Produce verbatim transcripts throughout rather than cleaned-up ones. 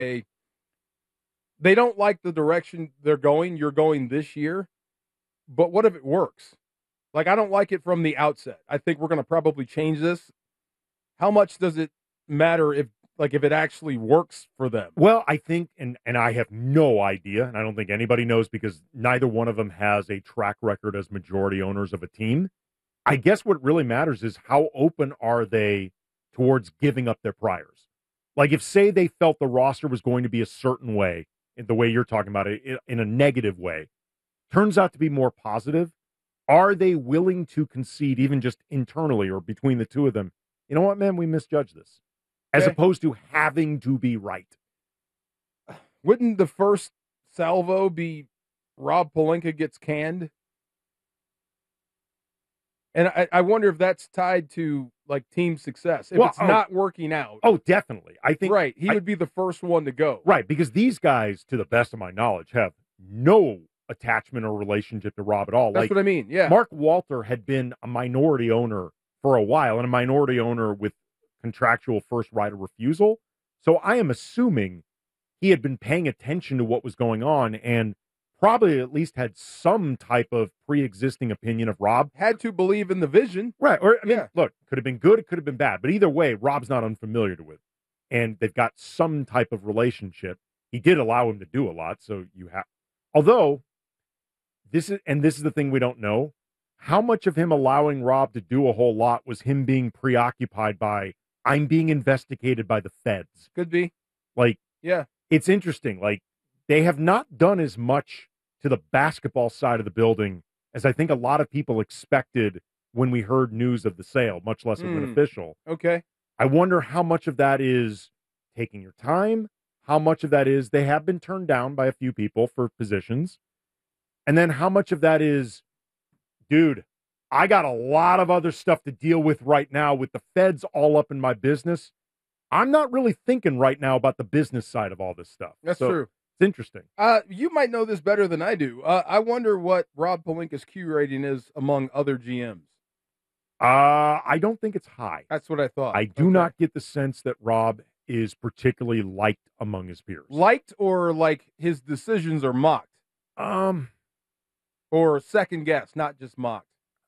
a they don't like the direction they're going, you're going this year, but what if it works? Like, I don't like it from the outset. I think we're going to probably change this. How much does it matter if, like, if it actually works for them? Well, I think, and, and I have no idea, and I don't think anybody knows because neither one of them has a track record as majority owners of a team. I guess what really matters is how open are they towards giving up their priors? Like, if, say, they felt the roster was going to be a certain way, in the way you're talking about it, in a negative way, turns out to be more positive, are they willing to concede, even just internally or between the two of them, you know what, man, we misjudged this, as Okay. opposed to having to be right? Wouldn't the first salvo be Rob Pelinka gets canned? And I, I wonder if that's tied to, like, team success. If Well, it's oh, not working out. Oh, definitely. I think Right. He I, would be the first one to go. Right, because these guys, to the best of my knowledge, have no attachment or relationship to Rob at all. That's like, what I mean. Yeah. Mark Walter had been a minority owner for a while, and a minority owner with contractual first right of refusal. So I am assuming he had been paying attention to what was going on and probably at least had some type of pre-existing opinion of Rob. Had to believe in the vision. Right. Or, I mean, Yeah. look, could have been good, it could have been bad. But either way, Rob's not unfamiliar with it. And they've got some type of relationship. He did allow him to do a lot, so you have. Although, this is, and this is the thing we don't know, how much of him allowing Rob to do a whole lot was him being preoccupied by, I'm being investigated by the feds. Could be. Like, Yeah. it's interesting. Like, they have not done as much to the basketball side of the building as I think a lot of people expected when we heard news of the sale, much less of an Mm. official. Okay. I wonder how much of that is taking your time, how much of that is they have been turned down by a few people for positions, and then how much of that is, dude, I got a lot of other stuff to deal with right now with the feds all up in my business. I'm not really thinking right now about the business side of all this stuff. That's So, true. It's interesting. Uh, you might know this better than I do. Uh, I wonder what Rob Pelinka's Q rating is among other G Ms. Uh, I don't think it's high. That's what I thought. I do Okay. not get the sense that Rob is particularly liked among his peers. Liked or like his decisions are mocked Um, or second guessed, not just mocked.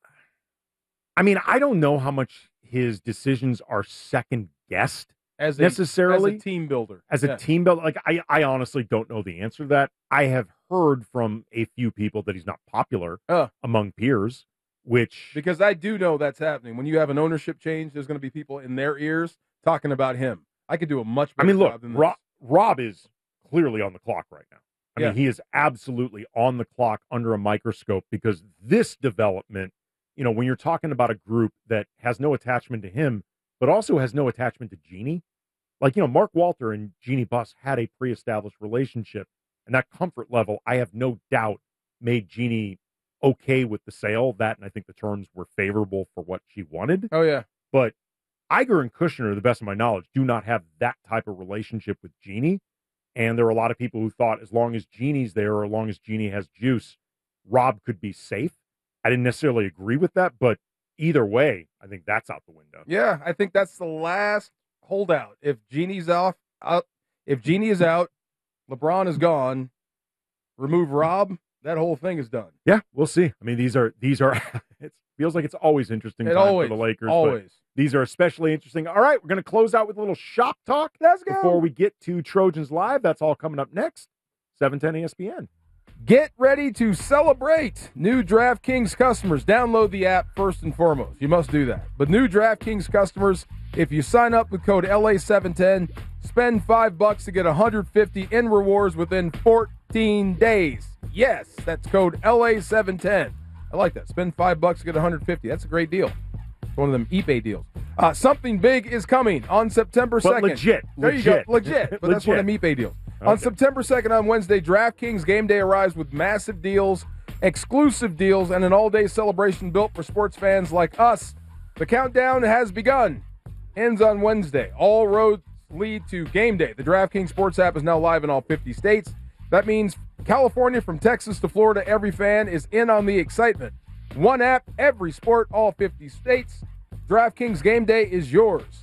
I mean, I don't know how much his decisions are second guessed As a, necessarily as a team builder. as a Yeah. team builder. Like, I, I honestly don't know the answer to that. I have heard from a few people that he's not popular Uh. among peers, which Because I do know that's happening. When you have an ownership change, there's going to be people in their ears talking about him. I could do a much I better mean, look, job than Rob, this. Rob is clearly on the clock right now. I Yeah. mean, he is absolutely on the clock under a microscope because this development, you know, when you're talking about a group that has no attachment to him, but also has no attachment to Jeannie, like, you know, Mark Walter and Jeannie Buss had a pre-established relationship, and that comfort level, I have no doubt, made Jeannie okay with the sale. That, and I think the terms were favorable for what she wanted. Oh, yeah. But Iger and Kushner, to the best of my knowledge, do not have that type of relationship with Jeannie. And there are a lot of people who thought as long as Jeannie's there or as long as Jeannie has juice, Rob could be safe. I didn't necessarily agree with that, but either way, I think that's out the window. Yeah, I think that's the last holdout. If Genie's off, out, if Genie is out, LeBron is gone, remove Rob, that whole thing is done. Yeah, we'll see. I mean, these are, these are, it feels like it's always interesting It time always, for the Lakers. but always. These are especially interesting. All right, we're going to close out with a little shop talk. Let's go. Before we get to Trojans Live. That's all coming up next. seven ten E S P N. Get ready to celebrate. New DraftKings customers, download the app first and foremost. You must do that. But new DraftKings customers, if you sign up with code L A seven ten, spend five bucks to get one hundred fifty in rewards within fourteen days. Yes, that's code L A seven ten. I like that. Spend five bucks to get one hundred fifty. That's a great deal. It's one of them eBay deals. Uh, something big is coming on September But second. legit. There legit. you go. Legit. But that's one of them eBay deals. On Okay. September second on Wednesday, DraftKings Game Day arrives with massive deals, exclusive deals, and an all-day celebration built for sports fans like us. The countdown has begun. Ends on Wednesday. All roads lead to Game Day. The DraftKings Sports app is now live in all fifty states. That means California, from Texas to Florida, every fan is in on the excitement. One app, every sport, all fifty states. DraftKings Game Day is yours.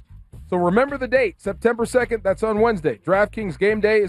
So remember the date, September second. That's on Wednesday. DraftKings Game Day is